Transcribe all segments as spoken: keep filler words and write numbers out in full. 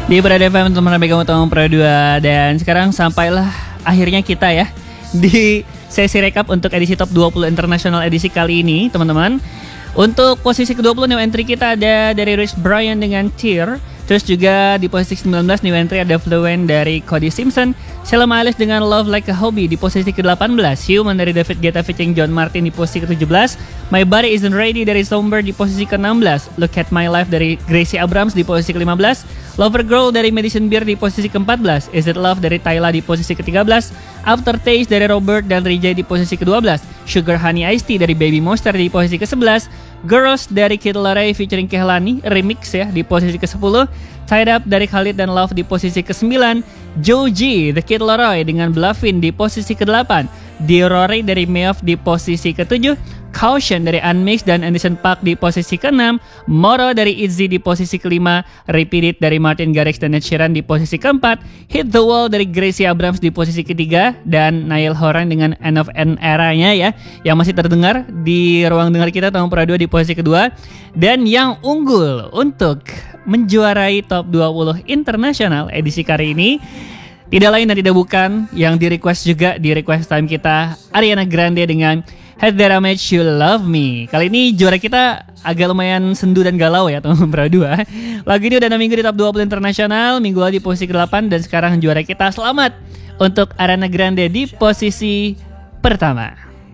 Di Prada F M teman-teman pegang utama Prada dua. Dan sekarang sampailah akhirnya kita ya di sesi rekap untuk edisi Top dua puluh Internasional edisi kali ini, teman-teman. Untuk posisi ke dua puluh new entry kita ada dari Rich Brian dengan Tear. Terus juga di posisi sembilan belas new entry ada Fluent dari Cody Simpson. Sheila Miles dengan Love Like a Hobby di posisi ke delapan belas. Human dari David Guetta featuring John Martin di posisi ke tujuh belas. My Body Isn't Ready dari Somber di posisi ke enam belas. Look at My Life dari Gracie Abrams di posisi ke lima belas. Lover Girl dari Madison Beer di posisi ke empat belas. Is It Love dari Tyla di posisi ke tiga belas. Aftertaste dari Robert dan Rijay di posisi ke dua belas. Sugar Honey Iced Tea dari Baby Monster di posisi ke sebelas. Girls dari Kid Laroi featuring Kehlani remix ya di posisi ke sepuluh. Tied Up dari Khalid dan Love di posisi ke sembilan. Joji The Kid Laroi dengan Bluffin di posisi ke delapan. Diorori dari Meof di posisi ke tujuh. Caution dari Unmixed dan Anderson .Paak di posisi ke enam. Moro dari Itzy di posisi ke lima. Repeat It dari Martin Garrix dan Ed Sheeran di posisi ke empat. Hit the Wall dari Gracie Abrams di posisi ke tiga. Dan Niall Horan dengan End of an Era-nya ya, yang masih terdengar di ruang dengar kita tahun Prada dua di posisi kedua. Dan yang unggul untuk menjuarai Top dua puluh Internasional edisi kali ini tidak lain dan tidak bukan yang di request juga di request time kita, Ariana Grande dengan Had That I Made You Love Me. Kali ini juara kita agak lumayan sendu dan galau ya teman-teman Prada dua. Lagu ini udah enam minggu di Top dua puluh Internasional, minggu lalu di posisi ke delapan, dan sekarang juara kita. Selamat untuk Ariana Grande di posisi pertama.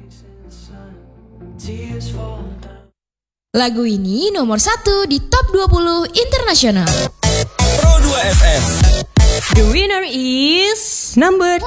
Lagu ini nomor satu di Top dua puluh Internasional. Pro dua F M. The winner is number